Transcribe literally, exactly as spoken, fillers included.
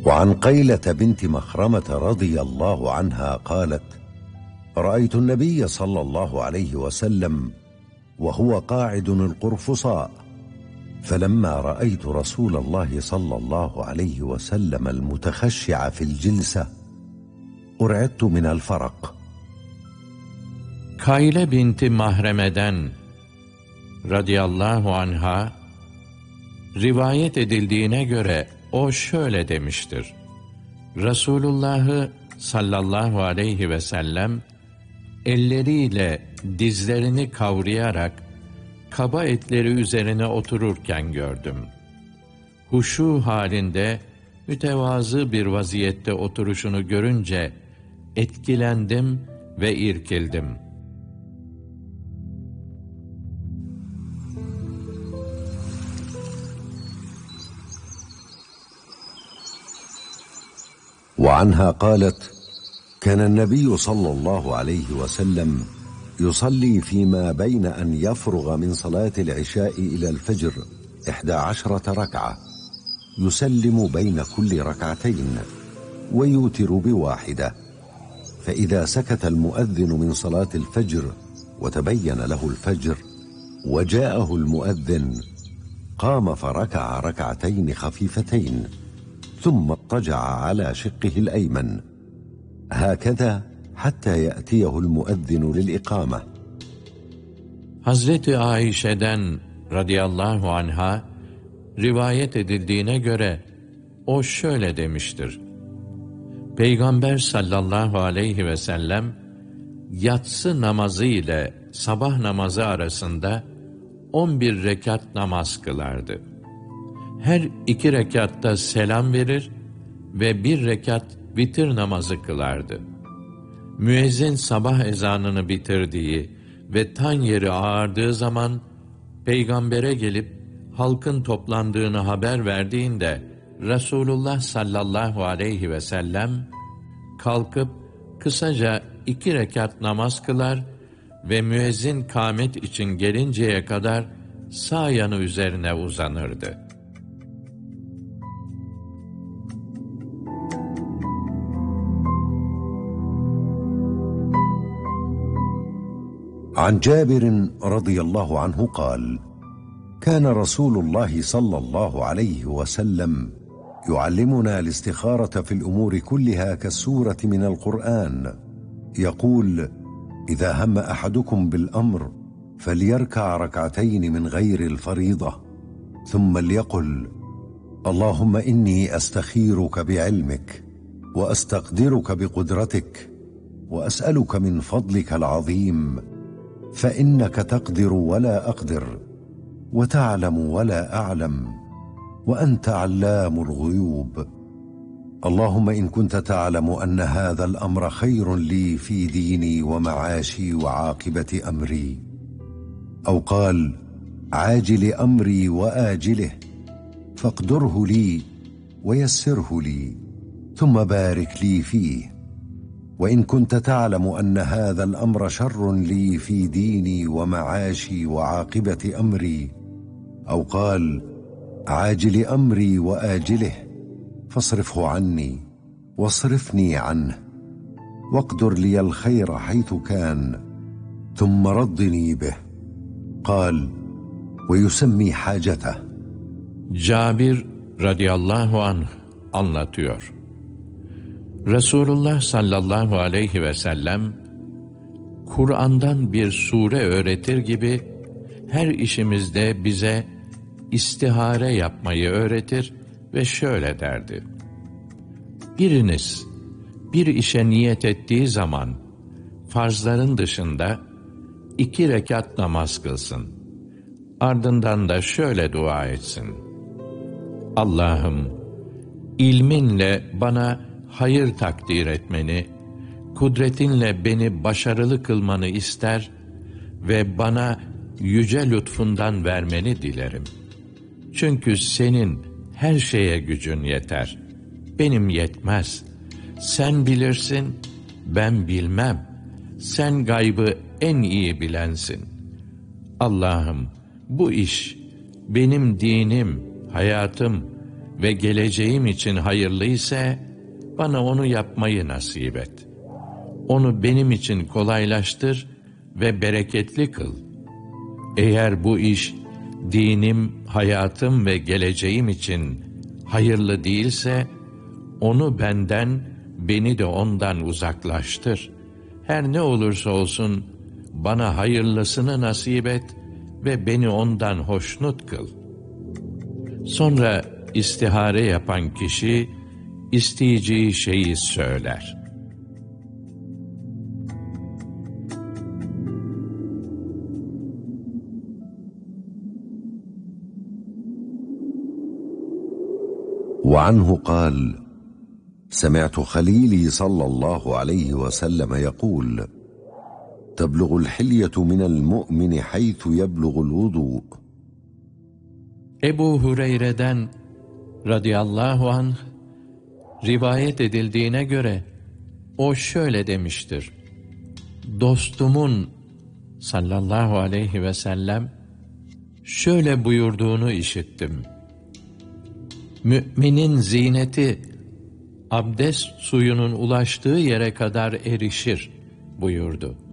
وعن قيلة بنت مخرمة رضي الله عنها قالت: رأيت النبي صلى الله عليه وسلم وهو قاعد القرفصاء، فلما رأيت رسول الله صلى الله عليه وسلم المتخشع في الجلسة أرعدت من الفرق. Kayle binti Mahreme'den radıyallahu anha rivayet edildiğine göre o şöyle demiştir: Resulullah'ı sallallahu aleyhi ve sellem elleriyle dizlerini kavrayarak kaba etleri üzerine otururken gördüm. Huşu halinde mütevazı bir vaziyette oturuşunu görünce etkilendim ve irkildim. وعنها قالت: كان النبي صلى الله عليه وسلم يصلي فيما بين أن يفرغ من صلاة العشاء إلى الفجر إحدى عشرة ركعة، يسلم بين كل ركعتين ويوتر بواحدة، فإذا سكت المؤذن من صلاة الفجر وتبين له الفجر وجاءه المؤذن قام فركع ركعتين خفيفتين ثم اضطجع على شقه الأيمن، هكذا حتى يأتيه المؤذن للإقامة. Hazreti Ayşe'den radıyallahu anha rivayet edildiğine göre o şöyle demiştir: Peygamber sallallahu aleyhi ve sellem yatsı namazı ile sabah namazı arasında on bir rekat namaz kılardı. Her iki rekatta selam verir ve bir rekat vitir namazı kılardı. Müezzin sabah ezanını bitirdiği ve tan yeri ağardığı zaman Peygamber'e gelip halkın toplandığını haber verdiğinde Resulullah sallallahu aleyhi ve sellem kalkıp kısaca iki rekat namaz kılar ve müezzin kâmet için gelinceye kadar sağ yanı üzerine uzanırdı. عن جابر رضي الله عنه قال: كان رسول الله صلى الله عليه وسلم يعلمنا الاستخارة في الأمور كلها كالسورة من القرآن، يقول: إذا هم أحدكم بالأمر فليركع ركعتين من غير الفريضة، ثم ليقل: اللهم إني أستخيرك بعلمك وأستقدرك بقدرتك وأسألك من فضلك العظيم، فإنك تقدر ولا أقدر وتعلم ولا أعلم وأنت علام الغيوب، اللهم إن كنت تعلم أن هذا الأمر خير لي في ديني ومعاشي وعاقبة أمري، أو قال: عاجل أمري وآجله، فاقدره لي ويسره لي ثم بارك لي فيه، وإن كنت تعلم أن هذا الأمر شر لي في ديني ومعاشي وعاقبة أمري، أو قال: عاجل أمري وآجله، فاصرفه عني واصرفني عنه، واقدر لي الخير حيث كان، ثم ردني به. قال: ويسمي حاجته. Cabir radıyallahu anh anlatıyor. Resulullah sallallahu aleyhi ve sellem Kur'an'dan bir sure öğretir gibi her işimizde bize istihare yapmayı öğretir ve şöyle derdi: Biriniz bir işe niyet ettiği zaman farzların dışında iki rekat namaz kılsın. Ardından da şöyle dua etsin: Allah'ım, ilminle bana hayır takdir etmeni, kudretinle beni başarılı kılmanı ister ve bana yüce lütfundan vermeni dilerim. Çünkü senin her şeye gücün yeter. Benim yetmez. Sen bilirsin, ben bilmem. Sen gaybı en iyi bilensin. Allah'ım, bu iş benim dinim, hayatım ve geleceğim için hayırlı ise bana onu yapmayı nasip et. Onu benim için kolaylaştır ve bereketli kıl. Eğer bu iş dinim, hayatım ve geleceğim için hayırlı değilse, onu benden, beni de ondan uzaklaştır. Her ne olursa olsun bana hayırlısını nasip et ve beni ondan hoşnut kıl. Sonra istihare yapan kişi isteyeceği şeyi söyler. وعنه قال: سمعت خليلي صلى الله عليه وسلم يقول: تبلغ الحلية من المؤمن حيث يبلغ الوضوء. Ebu Hureyre'den radıyallahu anh rivayet edildiğine göre o şöyle demiştir: dostumun sallallahu aleyhi ve sellem şöyle buyurduğunu işittim: müminin zineti abdest suyunun ulaştığı yere kadar erişir buyurdu.